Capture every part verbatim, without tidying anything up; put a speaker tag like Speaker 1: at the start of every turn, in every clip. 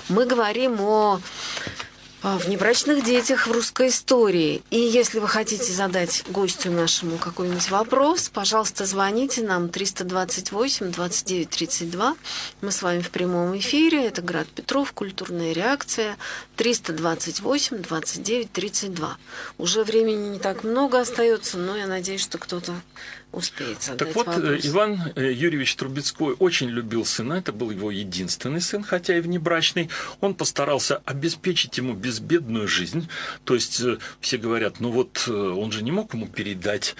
Speaker 1: Мы говорим о внебрачных детях в русской истории. И если вы хотите задать гостю нашему какой-нибудь вопрос, пожалуйста, звоните нам триста двадцать восемь двадцать девять тридцать два. Мы с вами в прямом эфире. Это Град Петров, культурная реакция. триста двадцать восемь двадцать девять тридцать два. Уже времени не так много остается, но я надеюсь, что кто-то успеет задать
Speaker 2: Так вот,
Speaker 1: вопрос.
Speaker 2: Иван Юрьевич Трубецкой очень любил сына, это был его единственный сын, хотя и внебрачный. Он постарался обеспечить ему безбедную жизнь. То есть все говорят, ну вот он же не мог ему передать,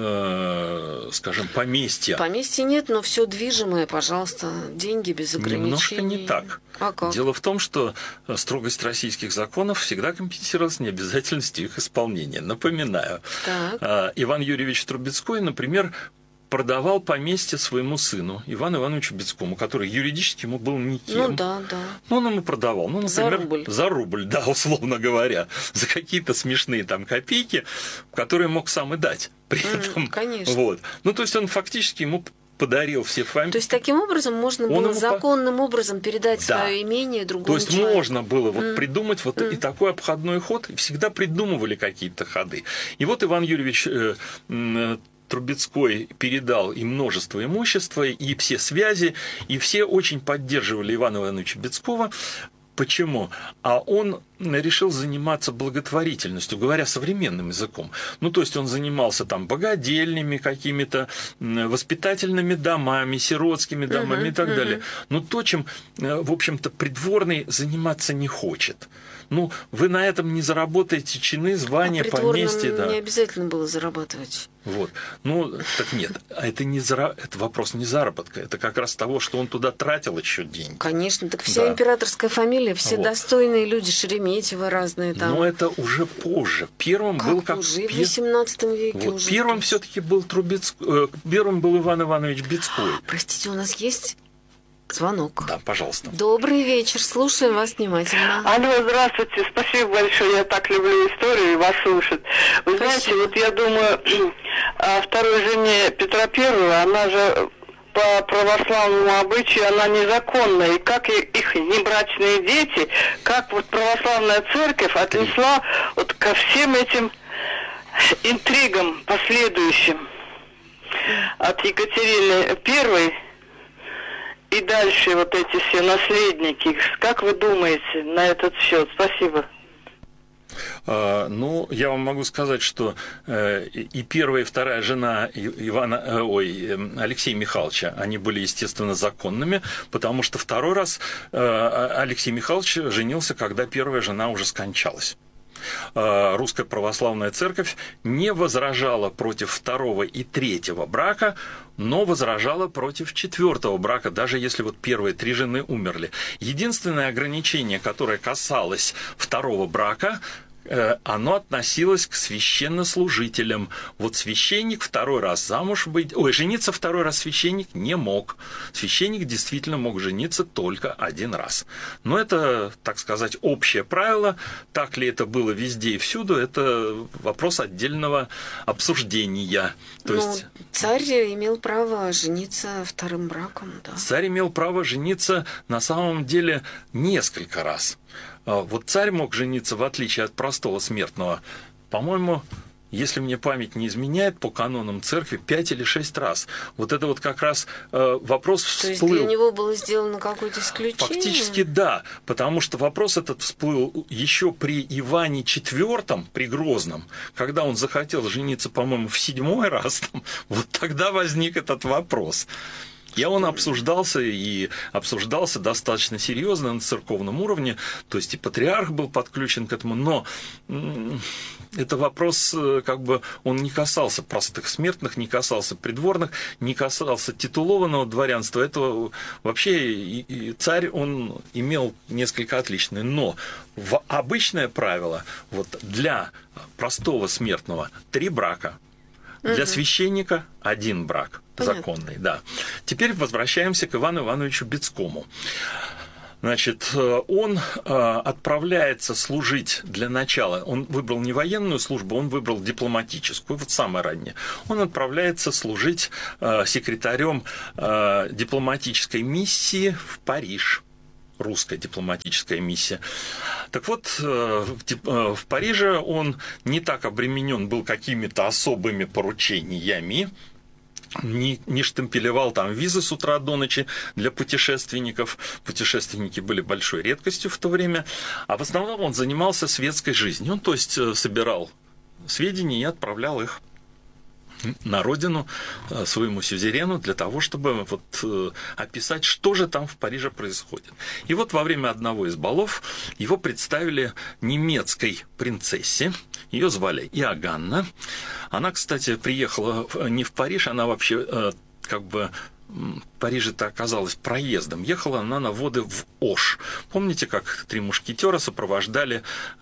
Speaker 2: э, скажем, поместье.
Speaker 1: Поместья нет, но все движимое, пожалуйста, деньги без ограничений.
Speaker 2: Немножко не так.
Speaker 1: А как?
Speaker 2: Дело в том, что строгость российских законов всегда компенсировалась необязательностью их исполнения. Напоминаю,
Speaker 1: Так.
Speaker 2: Иван Юрьевич Трубецкой, например, продавал поместье своему сыну, Ивану Ивановичу Бецкому, который юридически ему был никем.
Speaker 1: Ну да, да.
Speaker 2: Ну, он ему продавал. Ну, например,
Speaker 1: за рубль.
Speaker 2: За рубль, да, условно говоря. За какие-то смешные там копейки, которые мог сам и дать. При этом.
Speaker 1: Mm, конечно.
Speaker 2: Вот. Ну, то есть он фактически ему подарил все фамилии.
Speaker 1: То есть таким образом можно
Speaker 2: Он
Speaker 1: было
Speaker 2: ему
Speaker 1: законным по... образом передать
Speaker 2: да.
Speaker 1: свое имение другому
Speaker 2: То есть
Speaker 1: человеку.
Speaker 2: можно было вот
Speaker 1: mm.
Speaker 2: придумать вот
Speaker 1: mm.
Speaker 2: и такой обходной ход, и всегда придумывали какие-то ходы. И вот Иван Юрьевич э, э, Трубецкой передал и множество имущества, и все связи, и все очень поддерживали Ивана Ивановича Бецкого. Почему? А он решил заниматься благотворительностью, говоря современным языком. Ну, то есть он занимался там богадельнями какими-то, воспитательными домами, сиротскими домами uh-huh, и так uh-huh. далее. Но то, чем, в общем-то, придворный заниматься не хочет. Ну, вы на этом не заработаете чины, звания,
Speaker 1: а
Speaker 2: поместья. Да.
Speaker 1: Не обязательно было зарабатывать.
Speaker 2: Вот. Ну, так нет, это, не зара... это вопрос не заработка, это как раз того, что он туда тратил еще деньги.
Speaker 1: Конечно, так вся
Speaker 2: да.
Speaker 1: императорская фамилия, все
Speaker 2: вот.
Speaker 1: достойные люди, Шереметьевы разные там.
Speaker 2: Но это уже позже. Первым
Speaker 1: как
Speaker 2: был как
Speaker 1: уже? В восемнадцатом веке
Speaker 2: вот.
Speaker 1: уже.
Speaker 2: Первым все-таки был Трубецкой, первым был Иван Иванович Бецкой.
Speaker 1: Простите, у нас есть звонок.
Speaker 2: Да, пожалуйста.
Speaker 1: Добрый вечер, слушаем вас внимательно.
Speaker 3: Алло, здравствуйте, спасибо большое, я так люблю историю и вас слушать. Вы
Speaker 1: спасибо.
Speaker 3: Знаете, вот я думаю, о второй жене Петра Первого, она же по православному обычаю, она незаконная, и как их внебрачные дети, как вот православная церковь отнесла вот ко всем этим интригам последующим от Екатерины Первой. И дальше вот эти все наследники. Как вы думаете на этот счет? Спасибо.
Speaker 2: А, ну, я вам могу сказать, что э, и первая, и вторая жена Ивана, э, ой, Алексея Михайловича, они были, естественно, законными, потому что второй раз э, Алексей Михайлович женился, когда первая жена уже скончалась. Русская православная церковь не возражала против второго и третьего брака, но возражала против четвертого брака, даже если вот первые три жены умерли. Единственное ограничение, которое касалось второго брака, оно относилось к священнослужителям. Вот священник второй раз замуж быть... Ой, жениться второй раз священник не мог. Священник действительно мог жениться только один раз. Но это, так сказать, общее правило. Так ли это было везде и всюду, это вопрос отдельного обсуждения. То
Speaker 1: ну,
Speaker 2: есть...
Speaker 1: царь имел право жениться вторым браком, да.
Speaker 2: Царь имел право жениться на самом деле несколько раз. Вот царь мог жениться, в отличие от простого смертного, по-моему, если мне память не изменяет, по канонам церкви пять или шесть раз. Вот это вот как раз э, вопрос всплыл.
Speaker 1: То есть для него было сделано какое-то исключение?
Speaker 2: Фактически да, потому что вопрос этот всплыл еще при Иване четвёртом, при Грозном, когда он захотел жениться, по-моему, в седьмой раз, там, вот тогда возник этот вопрос. И он обсуждался, и обсуждался достаточно серьезно на церковном уровне, то есть и патриарх был подключен к этому, но это вопрос, как бы, он не касался простых смертных, не касался придворных, не касался титулованного дворянства, этого вообще и, и царь, он имел несколько отличное, но в обычное правило, вот для простого смертного три брака, для священника один брак. Понятно. Законный, да. Теперь возвращаемся к Ивану Ивановичу Бецкому. Значит, он отправляется служить для начала. Он выбрал не военную службу, он выбрал дипломатическую, вот самое раннее. Он отправляется служить секретарем дипломатической миссии в Париж. русская дипломатическая миссия. Так вот, в Париже он не так обременен был какими-то особыми поручениями, не, не штемпелевал там визы с утра до ночи для путешественников. Путешественники были большой редкостью в то время. А в основном он занимался светской жизнью. Он, то есть, собирал сведения и отправлял их на родину своему сюзерену для того, чтобы вот описать, что же там в Париже происходит. И вот во время одного из балов его представили немецкой принцессе. Ее звали Иоганна. Она, кстати, приехала не в Париж, она вообще как бы в Париже-то оказалась проездом. Ехала она на воды в Ош. Помните, как три мушкетера сопровождали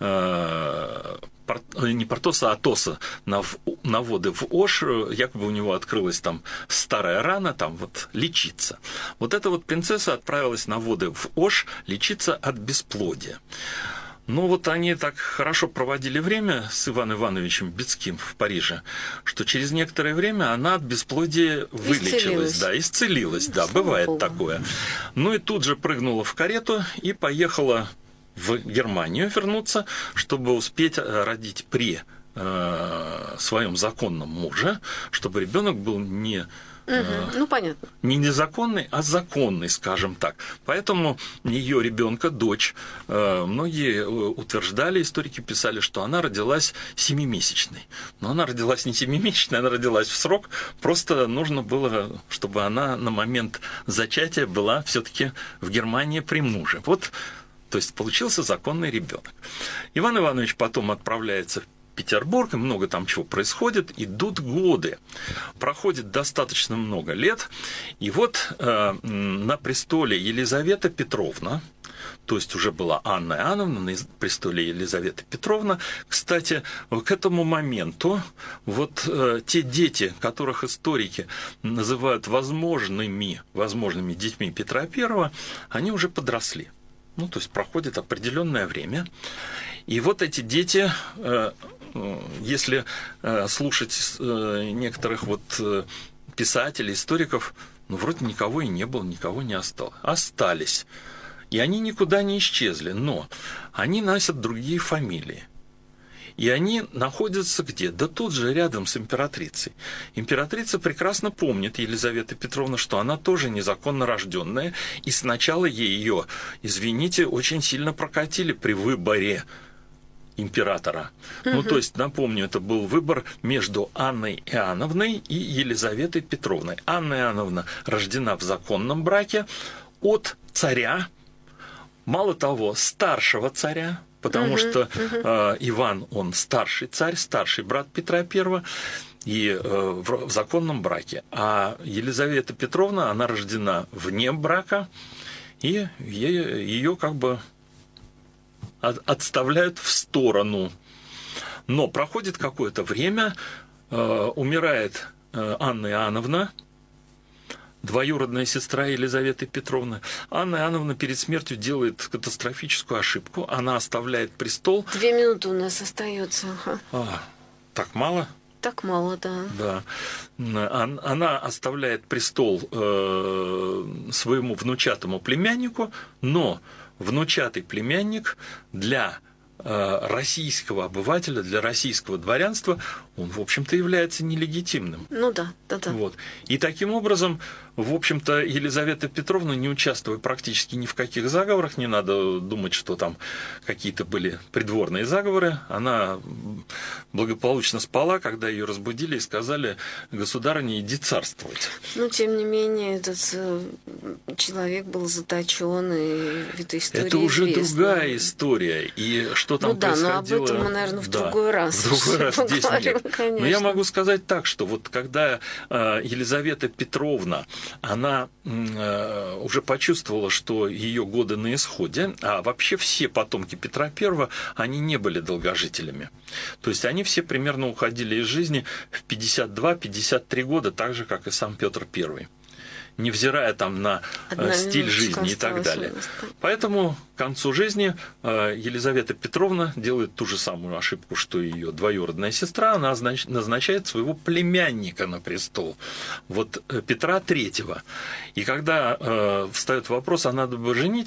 Speaker 2: э, пор, не Портоса, а Атоса на, на воды в Ош? Якобы у него открылась там старая рана, там вот лечиться. Вот эта вот принцесса отправилась на воды в Ош лечиться от бесплодия. Ну, вот они так хорошо проводили время с Иваном Ивановичем Бецким в Париже, что через некоторое время она от бесплодия вылечилась. Исцелилась. Да, исцелилась, да, Слава бывает Богу. Такое. Ну и тут же прыгнула в карету и поехала в Германию вернуться, чтобы успеть родить при э, своем законном муже, чтобы ребенок был не...
Speaker 1: Угу, ну, понятно.
Speaker 2: Не незаконный, а законный, скажем так. Поэтому ее ребенка, дочь, многие утверждали, историки писали, что она родилась семимесячной. Но она родилась не семимесячной, она родилась в срок. Просто нужно было, чтобы она на момент зачатия была все-таки в Германии при муже. Вот, то есть получился законный ребенок. Иван Иванович потом отправляется в Петербург, и много там чего происходит, идут годы, проходит достаточно много лет, и вот э, на престоле Елизавета Петровна, то есть уже была Анна Иоанновна, на престоле Елизавета Петровна. Кстати, к этому моменту вот э, те дети, которых историки называют возможными, возможными детьми Петра Первого, они уже подросли. Ну, то есть проходит определенное время, и вот эти дети... Э, Если слушать некоторых вот писателей, историков, ну, вроде никого и не было, никого не осталось. Остались. И они никуда не исчезли, но они носят другие фамилии. И они находятся где? Да тут же, рядом с императрицей. Императрица прекрасно помнит, Елизавета Петровна, что она тоже незаконно рожденная, и сначала ее, извините, очень сильно прокатили при выборе императора. Угу. Ну, то есть, напомню, это был выбор между Анной Иоанновной и Елизаветой Петровной. Анна Иоанновна рождена в законном браке от царя, мало того, старшего царя, потому угу, что угу. Э, Иван, он старший царь, старший брат Петра Первого, и э, в, в законном браке. А Елизавета Петровна, она рождена вне брака, и ее, ее как бы отставляют в сторону. Но проходит какое-то время, э, умирает э, Анна Иоанновна, двоюродная сестра Елизаветы Петровны. Анна Иоанновна перед смертью делает катастрофическую ошибку. Она оставляет престол.
Speaker 1: Две минуты у нас остается. Ага.
Speaker 2: А, так мало?
Speaker 1: Так мало, да.
Speaker 2: Да. Она оставляет престол э, своему внучатому племяннику, но внучатый племянник для э, российского обывателя, для российского дворянства, он, в общем-то, является нелегитимным.
Speaker 1: Ну да, да, да.
Speaker 2: Вот. И таким образом, в общем-то, Елизавета Петровна, не участвуя практически ни в каких заговорах, не надо думать, что там какие-то были придворные заговоры, она благополучно спала, когда ее разбудили и сказали: государыня, иди царствовать.
Speaker 1: Ну, тем не менее, этот человек был заточен, и эта история
Speaker 2: Это уже
Speaker 1: известна.
Speaker 2: Другая история, и что там
Speaker 1: ну, да,
Speaker 2: происходило...
Speaker 1: Ну да, но об этом мы, наверное, в
Speaker 2: да,
Speaker 1: другой раз.
Speaker 2: В другой раз здесь нет.
Speaker 1: Конечно.
Speaker 2: Но я могу сказать так, что вот когда Елизавета Петровна, она уже почувствовала, что ее годы на исходе, а вообще все потомки Петра Первого, они не были долгожителями. То есть они все примерно уходили из жизни в пятьдесят два - пятьдесят три года, так же, как и сам Петр Первый, невзирая там на Одна стиль жизни и так далее. Поэтому к концу жизни Елизавета Петровна делает ту же самую ошибку, что и ее двоюродная сестра. Она назначает своего племянника на престол, вот Петра Третьего. И когда встает вопрос, а надо бы женить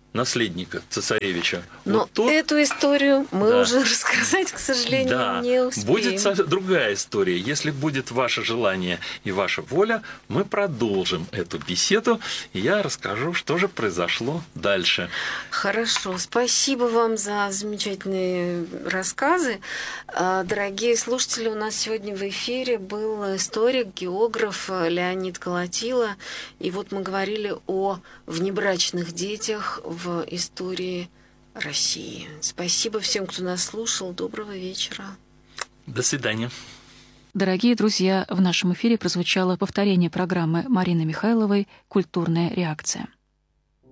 Speaker 2: наследника цесаревича.
Speaker 1: Но
Speaker 2: вот тот,
Speaker 1: эту историю мы
Speaker 2: да.
Speaker 1: уже рассказать, к сожалению,
Speaker 2: да,
Speaker 1: не успеем.
Speaker 2: Будет со- другая история. Если будет ваше желание и ваша воля, мы продолжим эту беседу, и я расскажу, что же произошло дальше.
Speaker 1: Хорошо. Спасибо вам за замечательные рассказы. А, Дорогие слушатели, у нас сегодня в эфире был историк, географ Леонид Колотила. И вот мы говорили о внебрачных детях в истории России. Спасибо всем, кто нас слушал. Доброго вечера.
Speaker 2: До свидания.
Speaker 4: Дорогие друзья, в нашем эфире прозвучало повторение программы Марины Михайловой «Культурная реакция».